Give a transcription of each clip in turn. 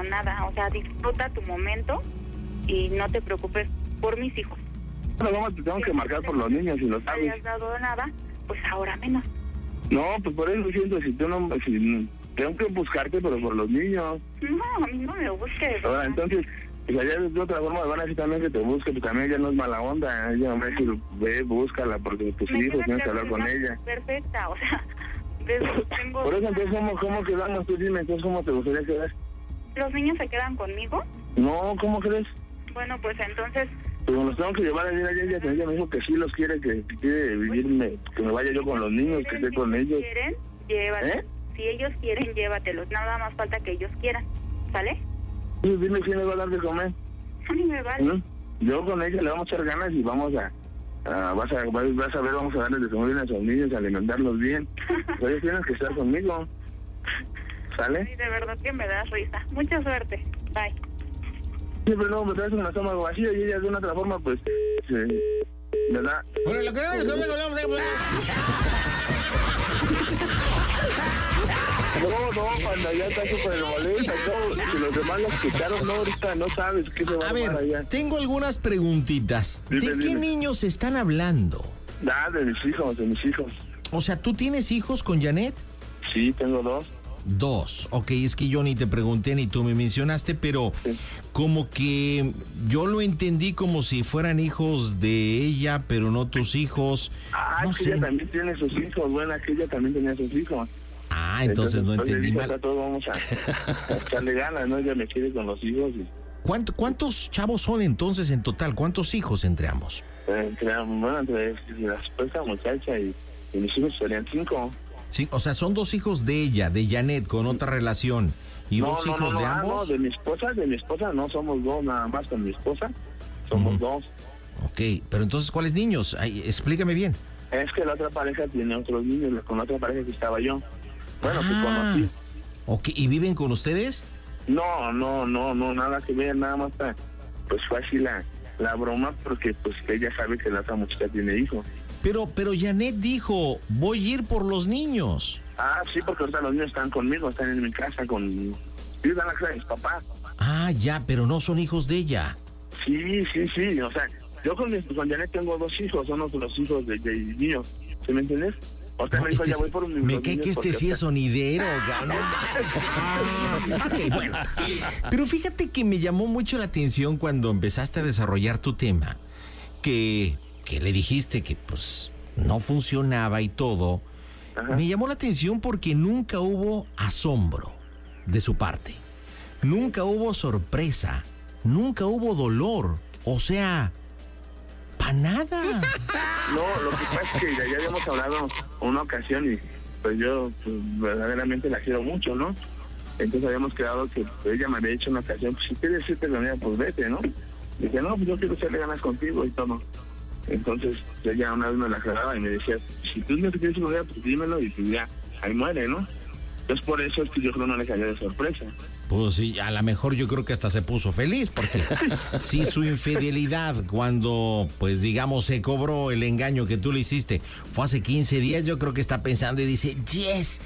nada. O sea, disfruta tu momento y no te preocupes por mis hijos. No, vamos, te tengo que marcar por los niños, si lo sabes. No te hayas dado nada, pues ahora menos. No, pues por eso siento, si tú no... tengo que buscarte, pero por los niños. No, a mí no me busques. Ahora, entonces, pues allá de otra forma me van a decir también que te busque, pues también ella no es mala onda. Ella me va a decir, ve, búscala, porque tus hijos tienes que hablar con ella. Perfecta, o sea, tengo... Por eso, entonces, ¿cómo quedamos? Tú dime, entonces, ¿cómo te gustaría quedar? ¿Los niños se quedan conmigo? No, ¿cómo crees? Bueno, pues entonces... Pues los tengo que llevar a vivir allá. Ella me dijo que sí los quiere, que quiere vivirme, que me vaya yo con los niños, que esté con ellos. Si quieren, llévatelos. Si ellos quieren, llévatelos. Nada más falta que ellos quieran. ¿Sale? Sí, dime quién les va a dar de comer. A mí me vale. ¿No? Yo con ella le vamos a echar ganas y vamos a... vas a ver, vamos a darles de comer a esos niños, a alimentarlos bien. Pero ellos tienen que estar conmigo. ¿Sale? Sí, de verdad que me das risa. Mucha suerte. Bye. Sí, pero luego me traes un estómago vacío y ella de una otra forma, pues, ¿verdad? Bueno, lo que no, cuando ya está súper molesta, si los demás la escucharon, no, ahorita no sabes qué se va a ver, allá. tengo algunas preguntitas. Dime, ¿De qué niños están hablando? De mis hijos. O sea, ¿tú tienes hijos con Janet? Sí, tengo 2. 2, ok, es que yo ni te pregunté ni tú me mencionaste, pero sí, como que yo lo entendí como si fueran hijos de ella, pero no tus hijos. No sé. Ella también tiene sus hijos, bueno, que ella también tenía sus hijos. Entonces no entendí mal. Todos vamos a echarle ganas, ¿no? Ella me quiere con los hijos. ¿Cuántos chavos son entonces en total? ¿Cuántos hijos entre ambos? Entre la supuesta muchacha y mis hijos serían 5. Sí, o sea, son 2 hijos de ella, de Janet, con otra relación. ¿Y 2 hijos de ambos? No, de mi esposa no somos 2, nada más con mi esposa. Somos 2. Ok, pero entonces, ¿cuáles niños? Ay, explícame bien. Es que la otra pareja tiene otros niños, con la otra pareja que estaba yo. Bueno, que conocí. Ok, ¿y viven con ustedes? No, nada que ver, nada más está. Pues fue así la broma, porque pues ella sabe que la otra muchacha tiene hijos. Pero Janet dijo, voy a ir por los niños. Sí, porque ahorita los niños están conmigo, están en mi casa con... Viven en la casa de mis papás. Ya, pero no son hijos de ella. Sí, o sea, yo con Janet tengo 2 hijos, son los hijos de niños, ¿sí me entiendes? O sea, me voy por mis me cae que sí es sonidero. Ok, bueno. Pero fíjate que me llamó mucho la atención cuando empezaste a desarrollar tu tema, que le dijiste que pues no funcionaba y todo. Ajá. Me llamó la atención porque nunca hubo asombro de su parte. Nunca hubo sorpresa. Nunca hubo dolor. O sea, para nada. No, lo que pasa es que ya habíamos hablado una ocasión y pues yo verdaderamente la quiero mucho, ¿no? Entonces habíamos quedado que ella me había dicho una ocasión, pues si quieres irte la mía, pues vete, ¿no? Dije, no, pues yo quiero echarle ganas contigo y todo. Entonces ella una vez me la aclaraba y me decía, si tú no te quieres ir con ella, pues dímelo y pues ya, ahí muere, ¿no? Entonces por eso es que yo creo que no le cayó de sorpresa. Pues sí, a lo mejor yo creo que hasta se puso feliz, porque si su infidelidad, cuando, pues digamos, se cobró el engaño que tú le hiciste, fue hace 15 días, yo creo que está pensando y dice, yes,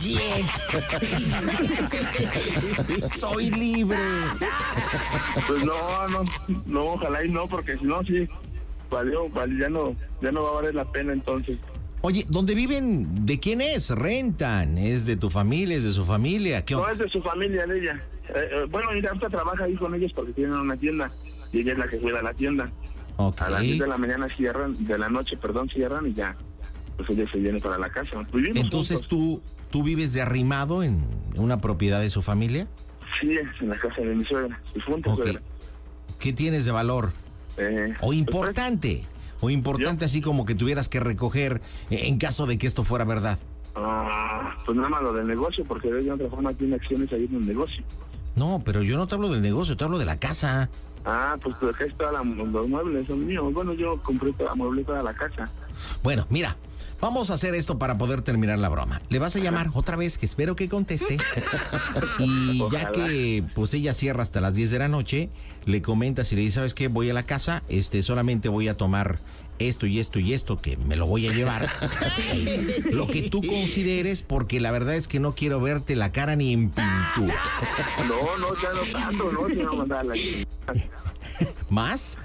soy libre. Pues no, ojalá y no, porque si no, sí, ya no va a valer la pena entonces. Oye, ¿dónde viven? ¿De quién es? ¿Rentan? ¿Es de tu familia? ¿Es de su familia? ¿Qué onda? No, es de su familia, de ella. Bueno, ella ahorita trabaja ahí con ellos porque tienen una tienda y ella es la que cuida la tienda. Okay. A las 10 de la mañana de la noche cierran y ya, pues ella se viene para la casa. Entonces ¿tú vives de arrimado en una propiedad de su familia? Sí, en la casa de mi suegra, y juntos. Okay. ¿Qué tienes de valor? O importante. O importante, así como que tuvieras que recoger en caso de que esto fuera verdad. Pues nada más lo del negocio, porque de otra forma tiene acciones ahí en el negocio. No, pero yo no te hablo del negocio, te hablo de la casa. Pues acá está los muebles, son míos. Bueno, yo compré toda la casa. Bueno, mira, Vamos a hacer esto para poder terminar la broma. Le vas a llamar otra vez, que espero que conteste. Y ya que pues ella cierra hasta las 10 de la noche, le comentas y le dices, ¿sabes qué? Voy a la casa, solamente voy a tomar esto y esto y esto, que me lo voy a llevar. Lo que tú consideres, porque la verdad es que no quiero verte la cara ni en pintura. No, ya no tanto, no, se va a mandar la... ¿Más?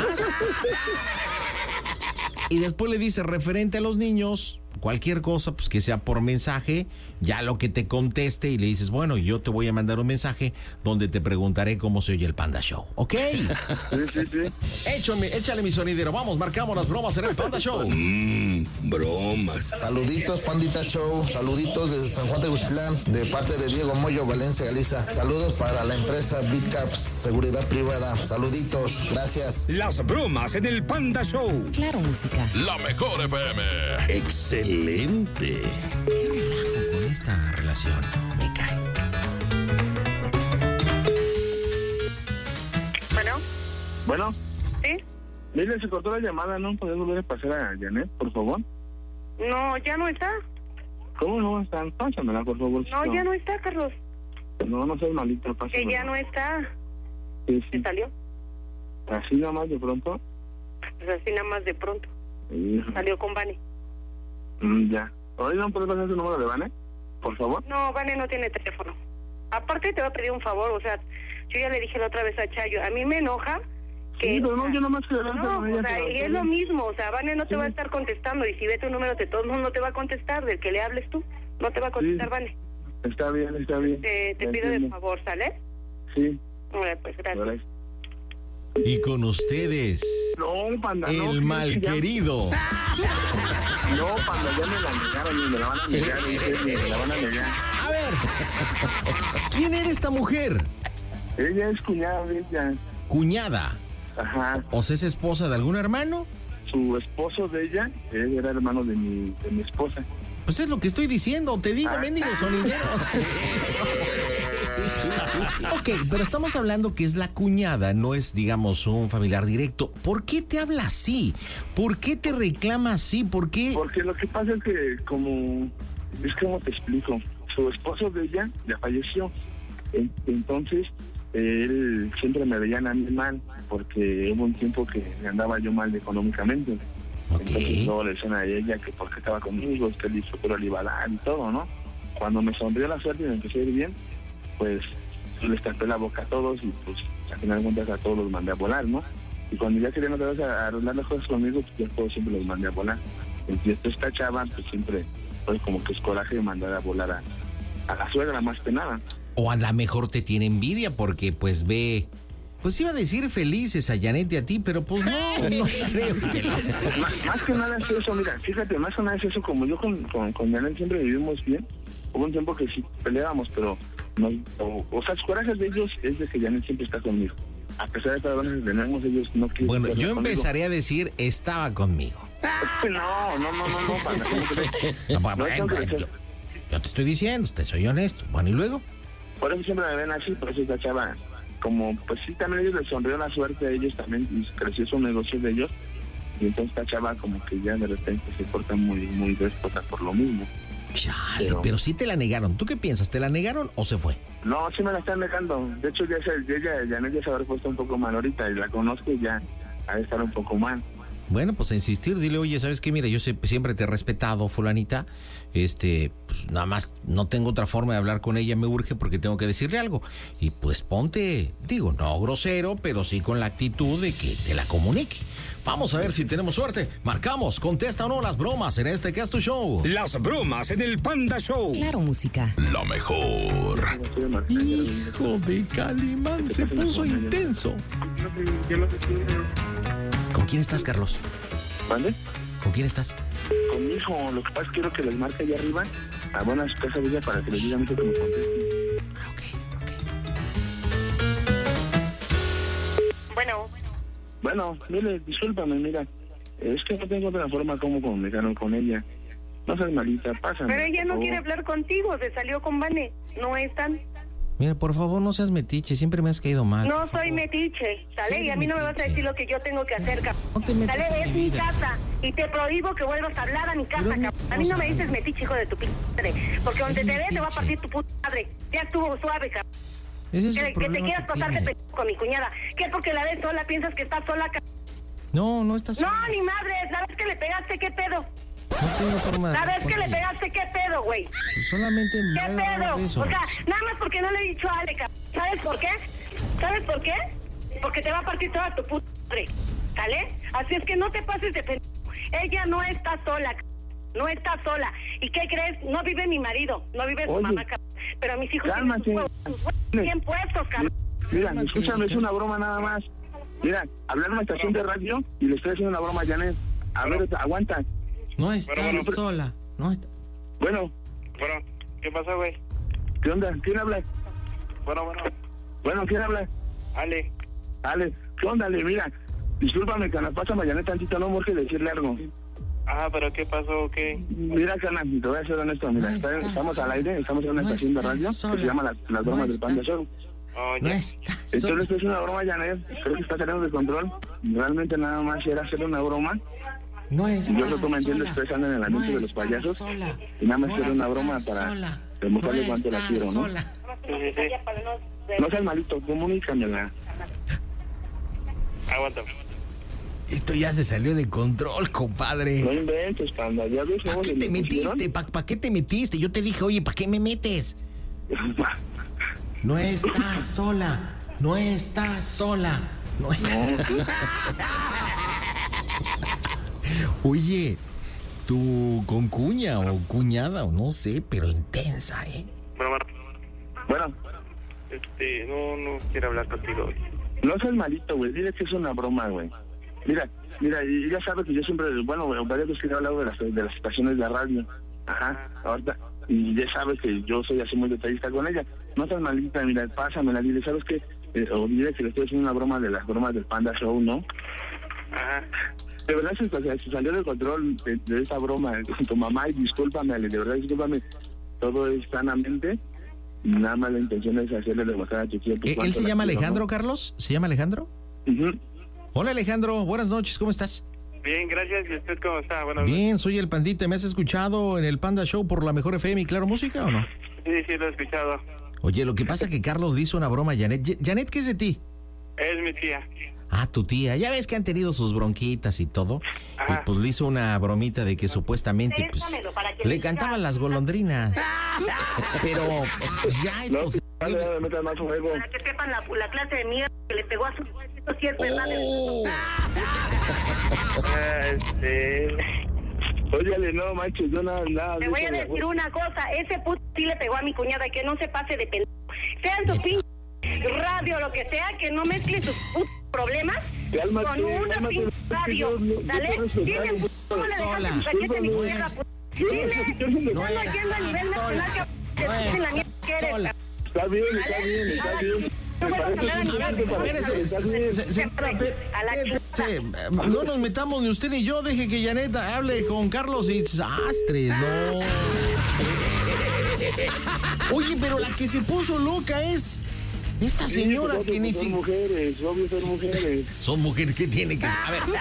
Y después le dice, referente a los niños, cualquier cosa, pues que sea por mensaje, ya lo que te conteste, y le dices, bueno, yo te voy a mandar un mensaje donde te preguntaré cómo se oye el Panda Show, ¿ok? Sí. Échale mi sonidero, vamos, marcamos las bromas en el Panda Show. Bromas. Saluditos, Pandita Show. Saluditos desde San Juan de Teuxitlán, de parte de Diego Moyo, Valencia, Galicia. Saludos para la empresa Big Caps, seguridad privada. Saluditos, gracias. Las bromas en el Panda Show. Claro, música. La mejor FM. Excelente. Qué relajo con esta relación, me cae. Bueno. ¿Sí? Mire, se cortó la llamada, ¿no? ¿Podés volver a pasar a Janet, por favor? No, ya no está. ¿Cómo no están? Pásamela, por favor. No, ya no está, Carlos. No seas malito, pásamela. Que ya no está. Sí. ¿Se salió? ¿Así nada más de pronto? Pues así nada más de pronto. Hijo. Salió con Vane. Ya. Oye, ¿no puedes pasar su número de Vane? Por favor. No, Vane no tiene teléfono. Aparte te voy a pedir un favor, o sea, yo ya le dije la otra vez a Chayo, a mí me enoja que... Sí, pero no, yo nomás quiero hablar No, con ella. o sea, y es lo mismo, o sea, Vane no te va a estar contestando, y si ve tu número de todos modos no te va a contestar, del que le hables tú, no te va a contestar, Sí. Vane. Está bien. Te pido de favor, ¿sale? Sí. Bueno, pues gracias. Y con ustedes, No, Panda, no. el malquerido. No, Panda, ya me la negaron, me la van a negar, me la van a negar. A ver, ¿quién era esta mujer? Ella es cuñada de ella. Cuñada. Ajá. ¿O sea, es esposa de algún hermano? Su esposo de ella, él era hermano de mi esposa. Pues es lo que estoy diciendo, te digo, mendigo sonidero. Ok, pero estamos hablando que es la cuñada, no es, digamos, un familiar directo. ¿Por qué te habla así? ¿Por qué te reclama así? ¿Por qué? Porque lo que pasa es que, como te explico, su esposo de ella ya falleció. Entonces, él siempre me veía a mí mal, porque hubo un tiempo que andaba yo mal económicamente. Ok. Entonces luego le decían a ella que porque estaba conmigo, que el futuro le iba a dar y todo, ¿no? Cuando me sonrió la suerte y me empecé a ir bien, pues les tapé la boca a todos y pues al final de cuentas a todos los mandé a volar, ¿no? Y cuando ya querían otra vez arreglar las cosas conmigo, pues ya todos siempre los mandé a volar. Y esta chava, pues siempre, pues como que es coraje de mandar a volar a la suegra más que nada. O a lo mejor te tiene envidia porque pues ve... Pues iba a decir felices a Janet y a ti, pero pues no creo que lo sea. Más que nada es eso, mira, fíjate, más que nada es eso, como yo con Janet siempre vivimos bien, hubo un tiempo que sí peleábamos, pero o sea, los corajes de ellos es de que Janet siempre está conmigo. A pesar de que a veces tenemos, ellos no quieren. Bueno, yo conmigo. empezaría a decir, estaba conmigo. No, Panda, ¿cómo crees? No, No, bueno, tengo que yo te estoy diciendo, te soy honesto. Bueno, ¿y luego? Por eso siempre me ven así, por eso esta chava, como, pues sí, también ellos les sonrió la suerte a ellos también, y creció su negocio de ellos, y entonces esta chava como que ya de repente se porta muy, muy déspota por lo mismo. Chale, pero sí te la negaron. ¿Tú qué piensas? ¿Te la negaron o se fue? No, sí me la están negando. De hecho, ya se habrá puesto un poco mal ahorita, y la conozco y ya ha de estar un poco mal. Bueno, pues a insistir, dile, oye, ¿sabes qué? Mira, yo siempre te he respetado, fulanita. Pues nada más no tengo otra forma de hablar con ella, me urge porque tengo que decirle algo. Y pues ponte, digo, no grosero, pero sí con la actitud de que te la comunique. Vamos a ver si tenemos suerte. Marcamos, contesta o no las bromas en este que es tu show. Las bromas en el Panda Show. Claro, música. La mejor. Hijo de Calimán, se puso intenso. ¿Con quién estás, Carlos? ¿Mande? ¿Con quién estás? Con mi hijo, lo que pasa es que quiero que les marque allá arriba a su casa de ella para que les diga mucho que me contesten. Ok. Bueno, mire, discúlpame, mira, es que no tengo otra forma como comunicarme con ella. No seas malita, pásame. Pero ella por no favor. quiere hablar contigo, se salió con Vane, no están. Mira, por favor, no seas metiche, siempre me has caído mal. No soy metiche, ¿sale? Sí, Y a mí no me vas a metiche. decir lo que yo tengo que hacer, cabrón. No te metas ¿Sale? en Es mi mi vida. casa y te prohíbo que vuelvas a hablar a mi casa, Pero no, cabrón. A mí no me dices metiche, hijo de tu madre. Porque donde te ve te va a partir tu puta madre. Ya estuvo suave, cabrón. Ese es el Que te problema quieras que pasar de tienes. pendejo con mi cuñada. ¿Qué porque la ves sola piensas que estás sola, cabrón? No, no estás... No, ni madre. ¿La vez que le pegaste? ¿Qué pedo? No tengo forma de... ¿La vez que le responder. pegaste? ¿Qué pedo, güey? Pues solamente me ¿Qué voy a hablar pedo? de O eso. sea, nada más porque no le he dicho a Ale, cabrón. ¿Sabes por qué? ¿Sabes por qué? Porque te va a partir toda tu puta madre, ¿sale? Así es que no te pases de pendejo. Ella no está sola, cabrón. No está sola. ¿Y qué crees? No vive mi marido, no vive su Oye, mamá, cabrón. Pero mis hijos cálmate. tienen sus huevos bien puestos, cabrón. Mira, escúchame, es una broma nada más. Mira, hablar en una estación de radio y le estoy haciendo una broma a Janet. A ver, aguanta. No estás Bueno, sola. No está... Bueno, Bueno, ¿qué pasó, güey? ¿qué onda? ¿Quién habla? Bueno, ¿Quién habla? Ale. Ale, ¿qué onda, Ale? Mira, discúlpame, Cana, pásame a Janet tantito, no urge decirle algo. ¿Pero qué pasó? ¿Qué? Mira, Cana, te voy a ser honesto, mira, No estás estamos al aire, estamos en una no estación de estás radio que sola. se llama Las Bromas No del Panda estás- Show. Oh, No ya. estás Entonces sola. esto es una broma, Janet, creo que está saliendo de control. Realmente nada más era hacerle una broma. No estás Yo creo que tú me entiendes, sola. ustedes andan en el ambiente de los estás payasos. sola. Y nada más No quiero una broma estás para sola. demostrarle No cuánto la estás quiero, ¿no? sola. Sí. No seas malito, comunícamela. Aguanta. Esto ya se salió de control, compadre. No inventes, Panda, ya ves ¿Para cómo qué le te pusieron? metiste? ¿Para qué te metiste? Yo te dije, oye, ¿para qué me metes? No estás sola. No estás sola. No estás... Oye, tu concuña o cuñada o no sé, pero intensa, ¿eh? Bueno, No quiero hablar contigo, güey. no seas malito, güey, dile que es una broma, güey. Mira, y ya sabes que yo siempre, bueno, varias veces que he hablado de las estaciones de radio. Ajá, ahorita, y ya sabes que yo soy así muy detallista con ella. No seas malita, mira, pásamela, dile, ¿sabes qué? O dile que le estoy haciendo una broma de las bromas del Panda Show, ¿no? Ajá. De verdad se salió de control de esa broma con tu mamá y discúlpame, Ale, de verdad discúlpame. Todo es sanamente. Nada más la intención es hacerle demostrar a tu tío. pues, ¿Él cuánto se la llama quiero, Alejandro, ¿no? Carlos? ¿Se llama Alejandro? Ujú. Hola, Alejandro. Buenas noches. ¿Cómo estás? Bien, gracias. ¿Y usted cómo está? Buenas Bien, soy el Pandita. ¿Me has escuchado en el Panda Show por la Mejor FM y Claro Música o no? noches. Sí, lo he escuchado. Oye, lo que pasa es que Carlos le hizo una broma a Janet. Janet, ¿qué es de ti? Es mi tía. Ah, tu tía. Ya ves que han tenido sus bronquitas y todo. Ajá. Y pues le hizo una bromita de que supuestamente pues, Préstamelo para que le le cantaban diga. las golondrinas. Pero pues, ya No, esto se... dale, dale, metas más fuego. Para que sepan la clase de mierda que le pegó a su... Eso sí es verdad. Oh. Oye, Ale, no manches, yo nada. Te voy a decir una cosa, ese puto sí le pegó a mi cuñada, que no se pase de pendejo. Sea en su pinche radio, lo que sea, que no mezcle sus putos problemas Cálmate, con una cálmate, pinche radio. ¿Sale? Dile, ¿cómo le dejaste tu chaqueta a mi cuñada, puto? Dile, No estando aquí en a nivel nacional, que No te la mierda que eres. sola. Está bien, está bien, está bien. No Me vuelvas a parece hablar a nivel suficiente para Espérese, está bien. a la Sí, no nos metamos ni usted ni yo. Deje que Janet hable con Carlos y astres, no. Oye, pero la que se puso loca es esta señora Sí, que ni son si... mujeres, obvio son mujeres. Son mujeres que tienen que... A ver.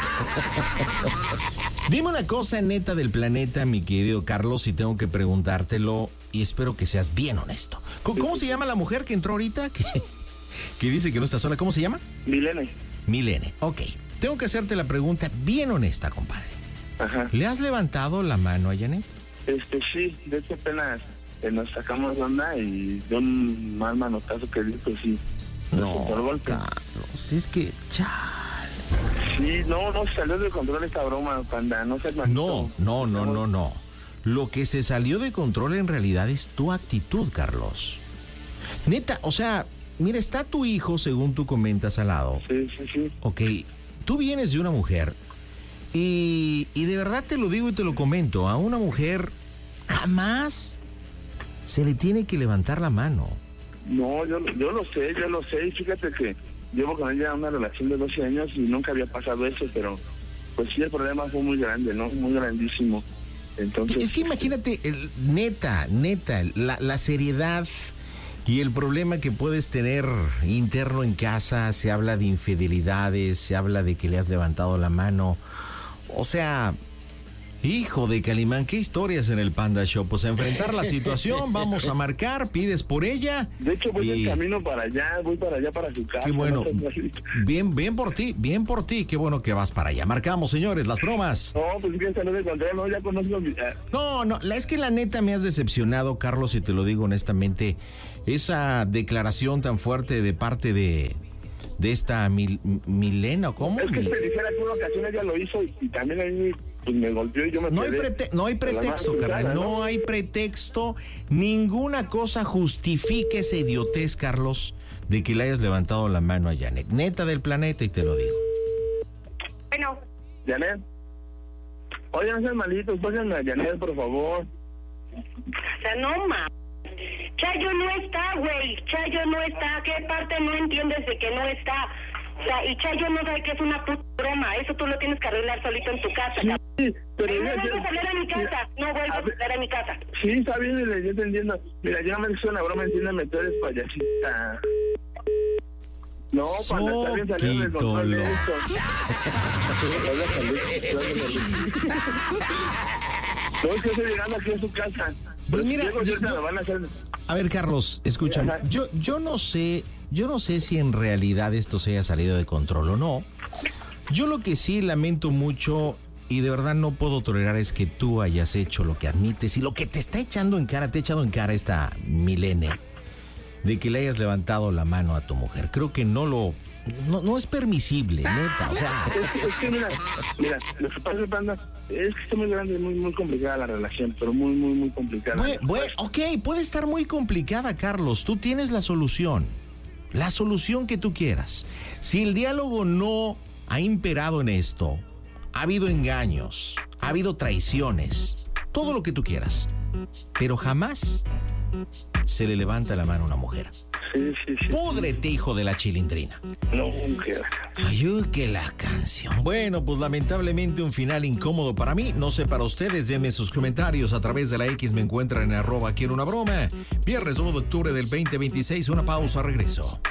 Dime una cosa neta del planeta, mi querido Carlos, y tengo que preguntártelo y espero que seas bien honesto. ¿Cómo se llama la mujer que entró ahorita? Que dice que no está sola. ¿Cómo se llama? Milene. Milene. Ok. Tengo que hacerte la pregunta bien honesta, compadre. Ajá. ¿Le has levantado la mano a Janet? Sí, de hecho apenas nos sacamos de onda y de un mal manotazo que di, pues sí. Por golpe. Carlos, es que... Chale. Sí, no, salió de control esta broma, Panda, no seas malito. No. Lo que se salió de control en realidad es tu actitud, Carlos. Neta, o sea, mira, está tu hijo, según tú comentas al lado. Sí. Ok, tú vienes de una mujer y de verdad te lo digo y te lo comento, a una mujer jamás se le tiene que levantar la mano. No, yo lo sé, y fíjate que llevo con ella una relación de 12 años y nunca había pasado eso, pero pues sí, el problema fue muy grande, ¿no? Muy grandísimo. Entonces... Es que imagínate, neta, la seriedad Y el problema que puedes tener interno en casa, se habla de infidelidades, se habla de que le has levantado la mano. O sea, hijo de Calimán, qué historias en el Panda Show. Pues a enfrentar la situación, vamos a marcar, pides por ella. De hecho, voy en camino para allá, voy para allá para su casa. Qué bueno, bien por ti, qué bueno que vas para allá. Marcamos, señores, las bromas. No, pues bien, salud de control, no, ya conozco mi... No, es que la neta me has decepcionado, Carlos, y te lo digo honestamente. Esa declaración tan fuerte de parte de esta Milena, ¿cómo? Es que te dijera que una ocasión ella lo hizo y también ahí pues me golpeó y yo me quedé. No hay pretexto, carnal, no hay pretexto. Ninguna cosa justifique esa idiotez, Carlos, de que le hayas levantado la mano a Janet. Neta del planeta, y te lo digo. Bueno. Janet. Oye, no sean malitos, pásenme a Janet, por favor. O sea, no mames. Chayo no está, güey. Chayo no está. ¿Qué parte no entiendes de que no está? O sea, y Chayo no sabe que es una puta broma. Eso tú lo tienes que arreglar solito en tu casa. Sí, pero no vuelvas a hablar a mi casa. No vuelvas a hablar a mi casa. Sí, está bien, yo te entiendo. Mira, yo no me hice una broma, entiéndeme, tú eres payasita. No, Panda, está bien saliendo del control de esto. No, es que estoy llegando aquí a su casa. Pues mira, a ver, Carlos, escúchame. Yo no sé si en realidad esto se haya salido de control o no. Yo lo que sí lamento mucho y de verdad no puedo tolerar es que tú hayas hecho lo que admites y lo que te está echando en cara, te ha echado en cara esta Milene, de que le hayas levantado la mano a tu mujer. Creo que no es permisible, neta, o sea... Es que mira, lo que pasa, Panda, es que está muy grande, muy complicada la relación, pero muy complicada. Ok, puede estar muy complicada, Carlos, tú tienes la solución que tú quieras. Si el diálogo no ha imperado en esto, ha habido engaños, ha habido traiciones, todo lo que tú quieras, pero jamás se le levanta la mano a una mujer. Sí. Púdrete, hijo de la chilindrina. No, mujer. Ay, que la canción. Bueno, pues lamentablemente un final incómodo para mí. No sé para ustedes, denme sus comentarios a través de la X. Me encuentran en @quiero una broma. Viernes 1 de octubre del 2026. Una pausa, regreso.